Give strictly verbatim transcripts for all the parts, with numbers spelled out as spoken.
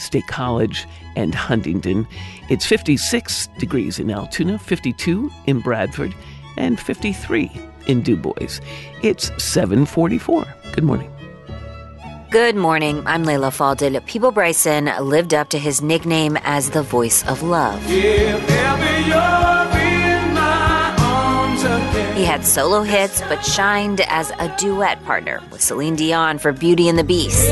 State College and Huntington. It's fifty-six degrees in Altoona, fifty-two in Bradford, and fifty-three in Du Bois. It's seven forty-four. Good morning. Good morning. I'm Layla Falded. Peeble Bryson lived up to his nickname as the voice of love. If ever you're in my arms again. He had solo hits, but shined as a duet partner with Celine Dion for Beauty and the Beast.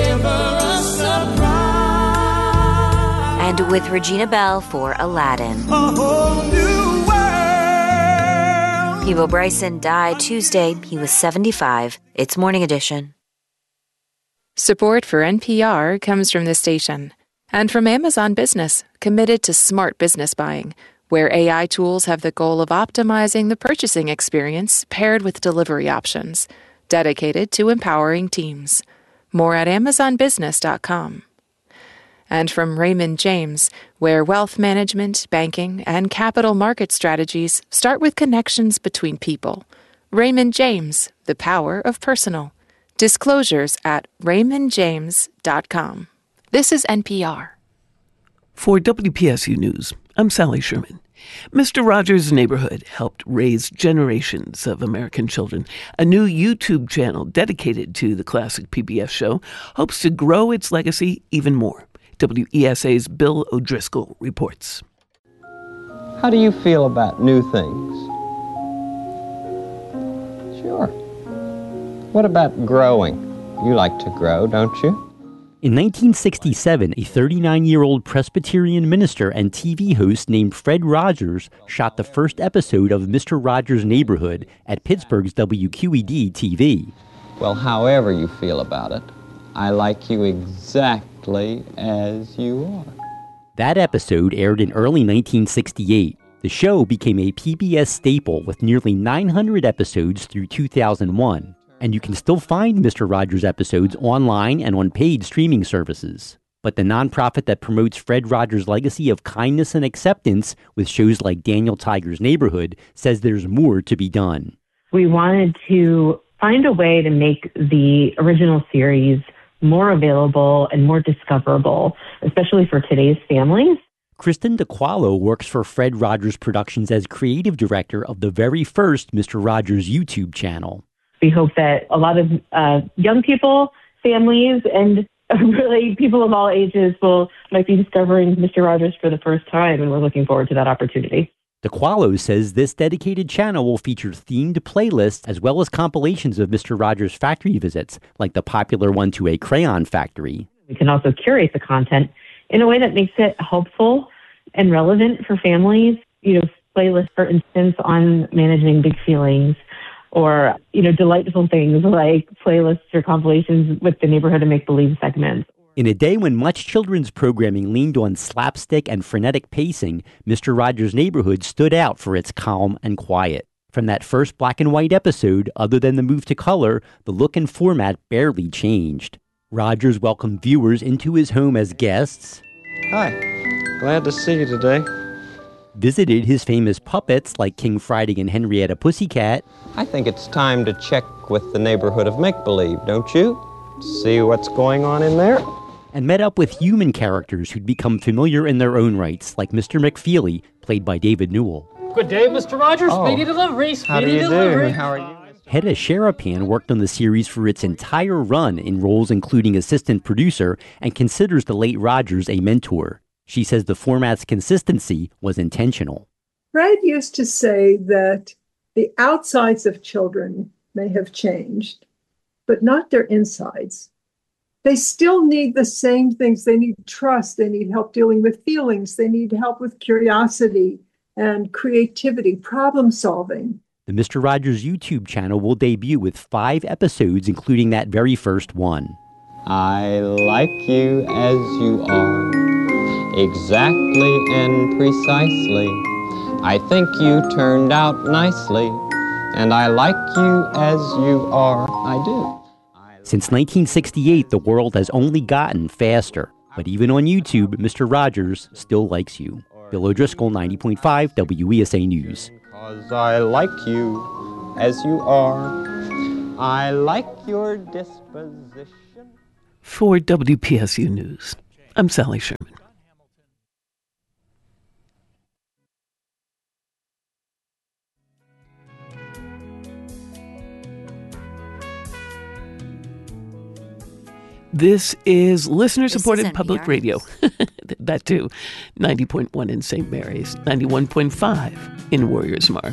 And with Regina Belle for Aladdin. A whole new world. Peeble Bryson died Tuesday. He was seventy-five. It's Morning Edition. Support for N P R comes from this station and from Amazon Business, committed to smart business buying, where A I tools have the goal of optimizing the purchasing experience paired with delivery options, dedicated to empowering teams. More at amazon business dot com. And from Raymond James, where wealth management, banking, and capital market strategies start with connections between people. Raymond James, the power of personal. Disclosures at raymond james dot com. This is N P R. For W P S U News, I'm Sally Sherman. Mister Rogers' Neighborhood helped raise generations of American children. A new YouTube channel dedicated to the classic P B S show hopes to grow its legacy even more. W E S A's Bill O'Driscoll reports. How do you feel about new things? Sure. What about growing? You like to grow, don't you? In nineteen sixty-seven, a thirty-nine-year-old Presbyterian minister and T V host named Fred Rogers shot the first episode of Mister Rogers' Neighborhood at Pittsburgh's W Q E D T V. Well, however you feel about it, I like you exactly as you are. That episode aired in early nineteen sixty-eight. The show became a P B S staple with nearly nine hundred episodes through two thousand one. And you can still find Mister Rogers episodes online and on paid streaming services. But the nonprofit that promotes Fred Rogers' legacy of kindness and acceptance with shows like Daniel Tiger's Neighborhood says there's more to be done. We wanted to find a way to make the original series more available and more discoverable, especially for today's families. Kristen DeQualo works for Fred Rogers Productions as creative director of the very first Mister Rogers YouTube channel. We hope that a lot of uh, young people, families, and really people of all ages will might be discovering Mister Rogers for the first time, and we're looking forward to that opportunity. DeQualo says this dedicated channel will feature themed playlists as well as compilations of Mister Rogers factory visits, like the popular one to a crayon factory. We can also curate the content in a way that makes it helpful and relevant for families. You know, playlists, for instance, on managing big feelings, or, you know, delightful things like playlists or compilations with the Neighborhood and Make-Believe segments. In a day when much children's programming leaned on slapstick and frenetic pacing, Mister Rogers' Neighborhood stood out for its calm and quiet. From that first black and white episode, other than the move to color, the look and format barely changed. Rogers welcomed viewers into his home as guests. Hi, glad to see you today. Visited his famous puppets like King Friday and Henrietta Pussycat. I think it's time to check with the Neighborhood of Make-Believe, don't you? See what's going on in there? And met up with human characters who'd become familiar in their own rights, like Mister McFeely, played by David Newell. Good day, Mister Rogers. Oh. Speedy delivery. Speedy How do you delivery. do? How are you? Hedda Sharapan worked on the series for its entire run in roles including assistant producer and considers the late Rogers a mentor. She says the format's consistency was intentional. Fred used to say that the outsides of children may have changed, but not their insides. They still need the same things. They need trust. They need help dealing with feelings. They need help with curiosity and creativity, problem solving. The Mister Rogers YouTube channel will debut with five episodes, including that very first one. I like you as you are, exactly and precisely. I think you turned out nicely, and I like you as you are. I do. Since nineteen sixty-eight, the world has only gotten faster. But even on YouTube, Mister Rogers still likes you. Bill O'Driscoll, ninety point five W E S A News. Because I like you as you are. I like your disposition. For W P S U News, I'm Sally Sherman. This is listener-supported public radio. That too. ninety point one in Saint Mary's, ninety-one point five in Warriors Mark.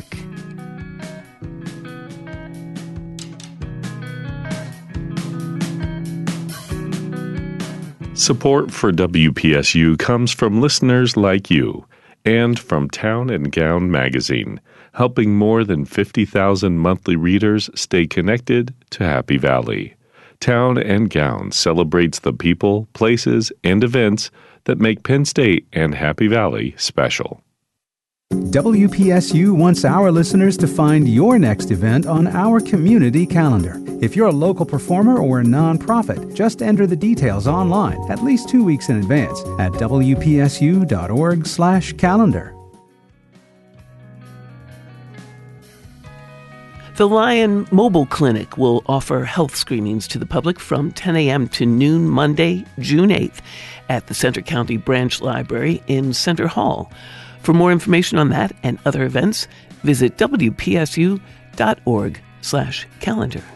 Support for W P S U comes from listeners like you and from Town and Gown magazine, helping more than fifty thousand monthly readers stay connected to Happy Valley. Town and Gown celebrates the people, places, and events that make Penn State and Happy Valley special. W P S U wants our listeners to find your next event on our community calendar. If you're a local performer or a nonprofit, just enter the details online at least two weeks in advance at W P S U dot org slash calendar. The Lion Mobile Clinic will offer health screenings to the public from ten a.m. to noon Monday, June eighth at the Center County Branch Library in Center Hall. For more information on that and other events, visit W P S U dot org slash calendar.